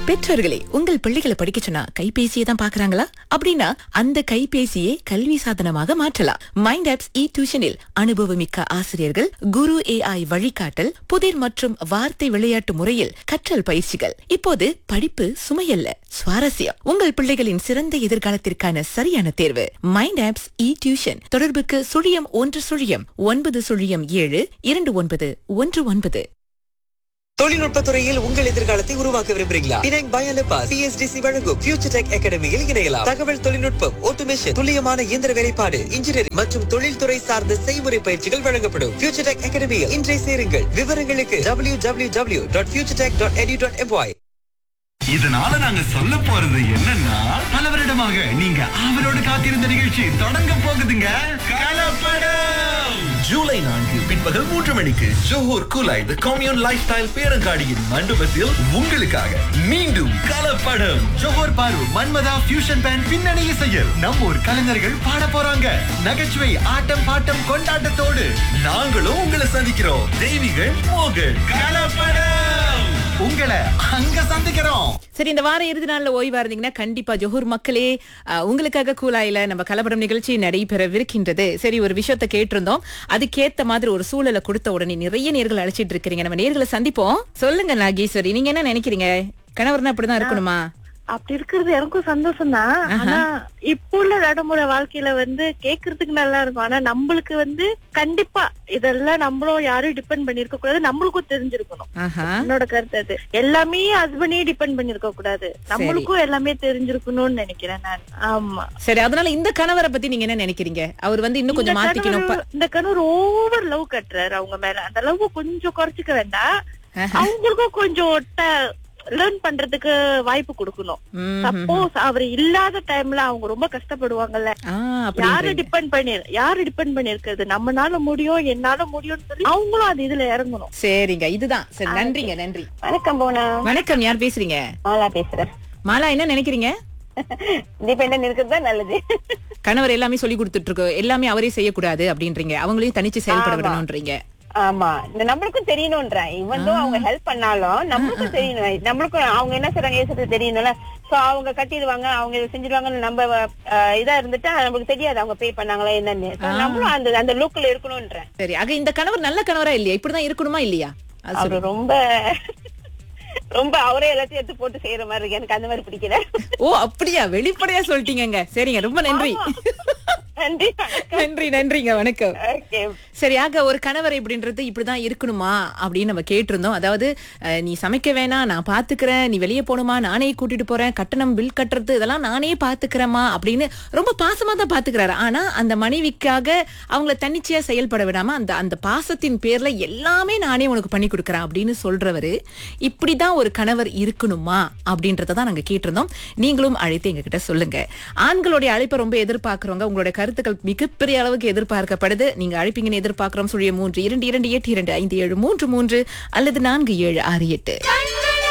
பெற்றோர்களே, உங்கள் பிள்ளைகளை படிக்க சொன்னா கைபேசியை தான் பாக்குறாங்களா? அப்படின்னா அந்த கைபேசியை கல்வி சாதனமாக மாற்றலாம். மைண்ட் ஆப்ஸ் டியூஷனில் அனுபவமிக்க ஆசிரியர்கள், குரு AI வழிகாட்டல், புதிர் மற்றும் வார்த்தை விளையாட்டு முறையில் கற்றல் பயிற்சிகள். இப்போது படிப்பு சுமையல்ல, சுவாரஸ்யம். உங்கள் பிள்ளைகளின் சிறந்த எதிர்காலத்திற்கான சரியான தேர்வு மைண்ட் ஆப்ஸ் டியூஷன். தொடர்புக்கு 0109072919. தொழில்நுட்பத் துறையில் உங்கள் எதிர்காலத்தை உருவாக்க விரும்புகிறீங்களா? பினாங் பயாலபா CSDC வழங்கும் ஃபியூச்சர் டெக் அகாடமியில் இணையலாம். தகவல் தொழில்நுட்பம், ஆட்டோமேஷன், துல்லியமான இயந்திர வேலைப்பாடு, இன்ஜினியரிங் மற்றும் தொழில்துறை சார்ந்த செய்முறை பயிற்சிகள் வழங்கப்படும். ஃபியூச்சர் டெக் அகாடமியில் இன்றைய சேருங்கள். விவரங்களுக்கு www.futuretech.edu.my. இதனால நாங்க சொல்ல போறது என்னன்னா, பல வருடமாக நீங்க அவரோடு காத்திருந்த நிகழ்ச்சி தொடங்க போகுதுங்க. கலப்படம் ஜூலை 4 பிற்பகல் 3 மணிக்கு ஜோஹர் குலாய் தி கம்யூன் லைஃப் ஸ்டைல் பேரங்காடியின் மண்டபத்தில் உங்களுக்காக மீண்டும் கலப்படம். ஜோஹர் பாரு மன்மதா ஃபியூஷன் பேண்ட் பின்னணி இசையில் நம்ம ஊர் கலைஞர்கள் பாட போறாங்க. நகைச்சுவை, ஆட்டம் பாட்டம் கொண்டாட்டத்தோடு நாங்களும் உங்களை சந்திக்கிறோம். தெய்வீகள் மோகன். கலப்படம் உங்களை அங்க சந்திக்கிறோம். சரி, இந்த வார இறுதி நாள்ல ஓய்வா இருந்தீங்கன்னா கண்டிப்பா ஜோஹர் மக்களே, உங்களுக்காக கூலாயில நம்ம கலப்படம் நிகழ்ச்சி நடைபெறவிருக்கின்றது. சரி, ஒரு விஷயத்தை கேட்டிருந்தோம், அதுக்கேத்த மாதிரி ஒரு சூழலை கொடுத்த உடனே நிறைய நேர்கள் அழைச்சிட்டு இருக்கிறீங்க. நம்ம நேர்களை சந்திப்போம். சொல்லுங்க நாகேஸ்வரி, நீங்க என்ன நினைக்கிறீங்க? கணவர்னா அப்படிதான் இருக்கணுமா? அப்படி இருக்கிறது எனக்கும் சந்தோஷம் தான். ஆனா இப்போ உள்ள நடைமுறை வாழ்க்கையில கேக்குறதுக்கு நல்லா இருக்கும். ஆனா நம்மளுக்கு கண்டிப்பா இதெல்லாம் நம்மளும் யாரும் டிபெண்ட் பண்ணிருக்க கூடாது. நம்மளுக்கும் தெரிஞ்சிருக்கணும். என்னோட கருத்து அது. எல்லாமே ஹஸ்பண்டே டிபெண்ட் பண்ணிருக்க கூடாது. நம்மளுக்கும் எல்லாமே தெரிஞ்சிருக்கணும்னு நினைக்கிறேன் நான். ஆமா, சரி. அதனால இந்த கணவரை பத்தி நீங்க என்ன நினைக்கிறீங்க? அவர் இன்னும் கொஞ்சம் மாத்திக்கணும். இந்த கணவர் ஓவர் லவ் கட்டுறாரு அவங்க மேல. அந்த லவ் கொஞ்சம் குறைச்சிக்க வேண்டாம். அவங்களுக்கும் கொஞ்சம் லேர்ன் பண்றதுக்கு வாய்ப்பு கொடுக்கணும். சப்போஸ் அவர் இல்லாத டைம்ல அவங்க ரொம்ப கஷ்டப்படுவாங்கல்ல. யாரு டிபெண்ட் பண்ணிருக்கிறது? நம்மனால முடியும், என்னால முடியும்னு சொல்லி அவங்களும் அது இதுல இறங்கணும். சரிங்க, இதுதான். சரி, நன்றிங்க. நன்றி. வணக்கம் போனா. வணக்கம், யார் பேசுறீங்க? மாலா பேசுறேன். மாலா, என்ன நினைக்கிறீங்க? டிபெண்டன்ட் இருக்கிறது தான் நல்லது. கணவர் எல்லாமே சொல்லி கொடுத்துட்டு இருக்கு, எல்லாமே அவரே செய்யக்கூடாது அப்படின்றீங்க, அவங்களையும் தனிச்சு செயல்பட விடணும்ன்றீங்க. ஆமா, நம்மளுக்கும் தெரியணும்ன்ற. இவன் அவங்க ஹெல்ப் பண்ணாலும் நம்மளுக்கும் தெரியணும். நம்மளுக்கும் அவங்க என்ன செய்றாங்க ஏசுறது தெரியணும்ல. சோ அவங்க கட்டிடுவாங்க, அவங்க செஞ்சிருவாங்க. நம்ம இதா இருந்துட்டா நம்மளுக்கு தெரியாது அவங்க பே பண்ணாங்களா என்னன்னு. நம்மளும் அந்த லுக்ல இருக்கணும்ன்ற. சரி, ஆக இந்த கணவர் நல்ல கணவரா இல்லையா? இப்படிதான் இருக்கணுமா இல்லையா? அது ரொம்ப அவரே எல்லாத்தையும் எடுத்து போட்டு செய்யற மாதிரி இருக்கு. எனக்கு அந்த மாதிரி பிடிக்கல. ஓ, அப்படியா? வெளிப்படையா சொல்லிட்டீங்க. சரிங்க, ரொம்ப நன்றி. நன்றிங்க, வணக்கம். சரியாக, ஒரு கணவர் இப்படின்றது இப்படிதான் இருக்கணுமா அப்படின்னு நம்ம கேட்டிருந்தோம். அதாவது, நீ சமைக்க வேணாம், நான் பாத்துக்கிறேன், நீ வெளியே போகணுமா, நானே கூட்டிட்டு போறேன், கட்டணம் பில் கட்டுறது இதெல்லாம் நானே பாத்துக்கிறேமா அப்படின்னு ரொம்ப பாசமா தான் பாத்துக்கிறாரு. ஆனா அந்த மனைவிக்காக அவங்கள தன்னிச்சையா செயல்பட விடாம அந்த பாசத்தின் பேர்ல எல்லாமே நானே உனக்கு பண்ணி கொடுக்கறேன் அப்படின்னு சொல்றவரு இப்படிதான் ஒரு கணவர் இருக்கணுமா அப்படின்றதான் நாங்க கேட்டிருந்தோம். நீங்களும் அழைத்து எங்க கிட்ட சொல்லுங்க. ஆண்களுடைய அழைப்பை ரொம்ப எதிர்பார்க்கிறவங்க, உங்களுடைய கருத்துக்கள் மிகப்பெரிய அளவுக்கு எதிர்பார்க்கப்படுது. நீங்க அழைப்பீங்கன்னு எதிர்பார்க்கிறோம். 0322282573 அல்லது 4768.